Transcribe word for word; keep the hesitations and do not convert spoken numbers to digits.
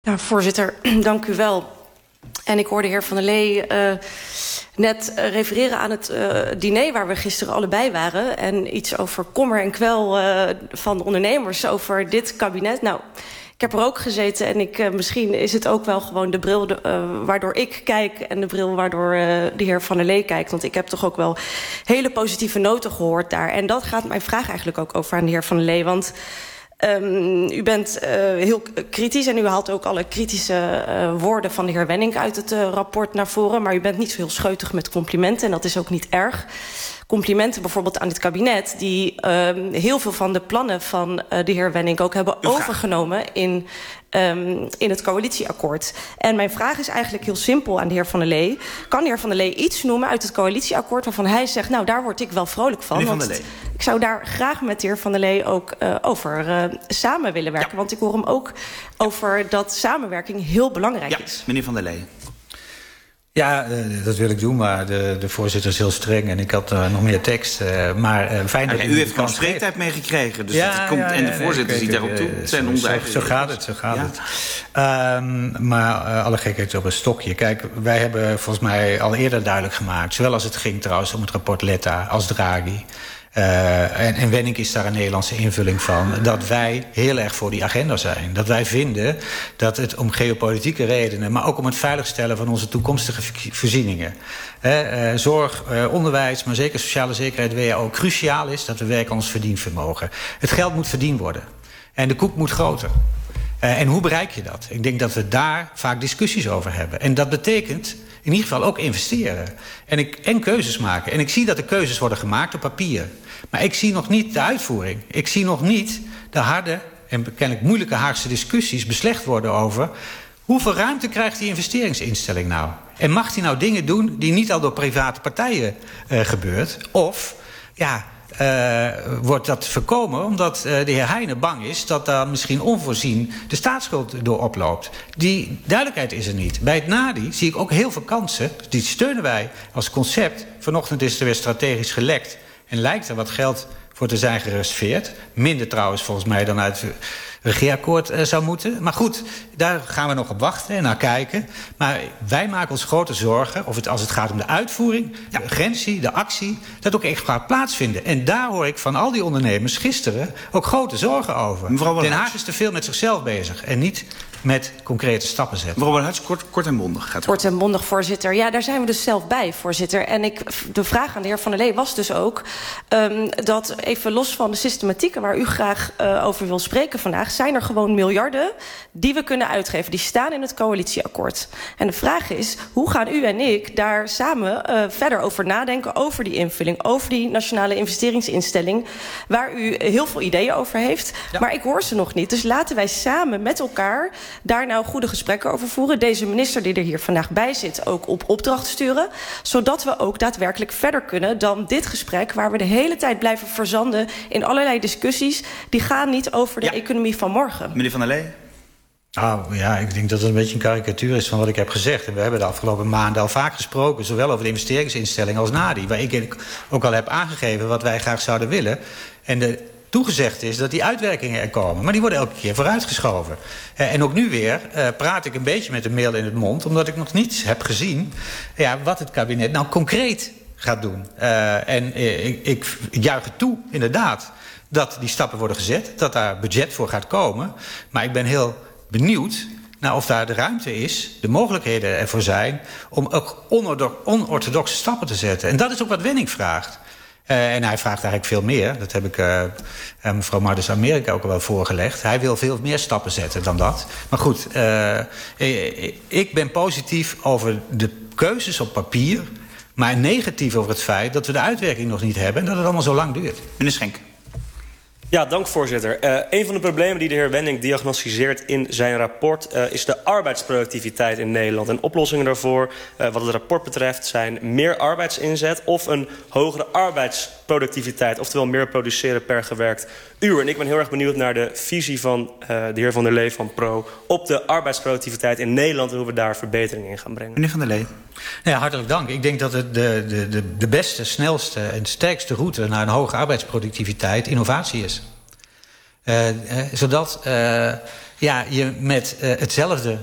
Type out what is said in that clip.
Nou, voorzitter, dank u wel. En ik hoorde de heer Van der Lee uh, net uh, refereren aan het uh, diner waar we gisteren allebei waren. En iets over kommer en kwel uh, van de ondernemers over dit kabinet. Nou, ik heb er ook gezeten en ik, uh, misschien is het ook wel gewoon de bril de, uh, waardoor ik kijk en de bril waardoor uh, de heer Van der Lee kijkt. Want ik heb toch ook wel hele positieve noten gehoord daar. En dat gaat mijn vraag eigenlijk ook over aan de heer Van der Lee. Want Um, u bent uh, heel kritisch en u haalt ook alle kritische uh, woorden van de heer Wenning uit het uh, rapport naar voren. Maar u bent niet zo heel scheutig met complimenten en dat is ook niet erg. Complimenten bijvoorbeeld aan dit kabinet die uh, heel veel van de plannen van uh, de heer Wenning ook hebben overgenomen in, um, in het coalitieakkoord. En mijn vraag is eigenlijk heel simpel aan de heer Van der Lee. Kan de heer Van der Lee iets noemen uit het coalitieakkoord waarvan hij zegt, nou daar word ik wel vrolijk van. Meneer Van want der Lee. Ik zou daar graag met de heer Van der Lee ook uh, over uh, samen willen werken. Ja. Want ik hoor hem ook over dat samenwerking heel belangrijk ja, is. Meneer Van der Lee. Ja, uh, dat wil ik doen, maar de, de voorzitter is heel streng en ik had uh, nog meer tekst. Uh, maar uh, fijn dat ja, u heeft gewoon spreektijd meegekregen, dus ja, dat komt, ja, ja, en de voorzitter nee, ziet daarop toe. Het zijn onze eigen zo, zo gaat het, zo gaat ja. het. Um, maar uh, alle gekheid op een stokje. Kijk, wij hebben volgens mij al eerder duidelijk gemaakt, zowel als het ging trouwens om het rapport Letta als Draghi. Uh, en, en Wenning is daar een Nederlandse invulling van, dat wij heel erg voor die agenda zijn. Dat wij vinden dat het om geopolitieke redenen, maar ook om het veiligstellen van onze toekomstige voorzieningen, uh, uh, zorg, uh, onderwijs, maar zeker sociale zekerheid, W H O, cruciaal is dat we werken aan ons verdienvermogen. Het geld moet verdiend worden en de koek moet groter. Uh, en hoe bereik je dat? Ik denk dat we daar vaak discussies over hebben. En dat betekent in ieder geval ook investeren. En, ik, en keuzes maken. En ik zie dat de keuzes worden gemaakt op papier. Maar ik zie nog niet de uitvoering. Ik zie nog niet de harde en kennelijk moeilijke Haagse discussies beslecht worden over hoeveel ruimte krijgt die investeringsinstelling nou? En mag die nou dingen doen die niet al door private partijen uh, gebeurt? Of, ja, Uh, wordt dat voorkomen omdat uh, de heer Heijnen bang is dat daar misschien onvoorzien de staatsschuld door oploopt. Die duidelijkheid is er niet. Bij het NADI zie ik ook heel veel kansen. Die steunen wij als concept. Vanochtend is er weer strategisch gelekt en lijkt er wat geld voor te zijn gereserveerd. Minder trouwens volgens mij dan uit het regeerakkoord uh, zou moeten. Maar goed, daar gaan we nog op wachten en naar kijken. Maar wij maken ons grote zorgen of het, als het gaat om de uitvoering, ja. de urgentie, de actie, dat ook echt gaat plaatsvinden. En daar hoor ik van al die ondernemers gisteren ook grote zorgen over. Den Haag is te veel met zichzelf bezig en niet met concrete stappen zetten. Mevrouw Berhuis, kort, kort en bondig. Gaat kort en bondig, voorzitter. Ja, daar zijn we dus zelf bij, voorzitter. En ik, de vraag aan de heer Van der Lee was dus ook um, dat even los van de systematieken waar u graag uh, over wil spreken vandaag, zijn er gewoon miljarden die we kunnen uitgeven. Die staan in het coalitieakkoord. En de vraag is, hoe gaan u en ik daar samen uh, verder over nadenken, over die invulling, over die nationale investeringsinstelling, waar u heel veel ideeën over heeft. Ja. Maar ik hoor ze nog niet. Dus laten wij samen met elkaar daar nou goede gesprekken over voeren. Deze minister die er hier vandaag bij zit ook op opdracht sturen. Zodat we ook daadwerkelijk verder kunnen dan dit gesprek, waar we de hele tijd blijven verzanden in allerlei discussies. Die gaan niet over de ja. economie van morgen. Meneer Van der Lee? Nou ja, ik denk dat het een beetje een karikatuur is van wat ik heb gezegd. En we hebben de afgelopen maanden al vaak gesproken, zowel over de investeringsinstelling als NADI, waar ik ook al heb aangegeven wat wij graag zouden willen. En de toegezegd is dat die uitwerkingen er komen. Maar die worden elke keer vooruitgeschoven. Uh, en ook nu weer uh, praat ik een beetje met de meel in het mond, omdat ik nog niets heb gezien ja, wat het kabinet nou concreet gaat doen. Uh, en uh, ik, ik juich het toe, inderdaad, dat die stappen worden gezet, dat daar budget voor gaat komen. Maar ik ben heel benieuwd naar of daar de ruimte is, de mogelijkheden ervoor zijn, om ook onorthodoxe stappen te zetten. En dat is ook wat Wenning vraagt. Uh, en hij vraagt eigenlijk veel meer. Dat heb ik uh, uh, mevrouw Marders Amerika ook al wel voorgelegd. Hij wil veel meer stappen zetten dan dat. Maar goed, uh, ik ben positief over de keuzes op papier, maar negatief over het feit dat we de uitwerking nog niet hebben en dat het allemaal zo lang duurt. Meneer Schenk. Ja, dank voorzitter. Uh, een van de problemen die de heer Wenning diagnosticeert in zijn rapport uh, is de arbeidsproductiviteit in Nederland. En oplossingen daarvoor, uh, wat het rapport betreft, zijn meer arbeidsinzet of een hogere arbeidsproductiviteit. Oftewel meer produceren per gewerkt uur. En ik ben heel erg benieuwd naar de visie van uh, de heer Van der Lee van Pro op de arbeidsproductiviteit in Nederland en hoe we daar verbetering in gaan brengen. Meneer Van der Lee. Ja, hartelijk dank. Ik denk dat het de, de, de, de beste, snelste en sterkste route naar een hoge arbeidsproductiviteit innovatie is. Uh, uh, zodat uh, ja, je met uh, hetzelfde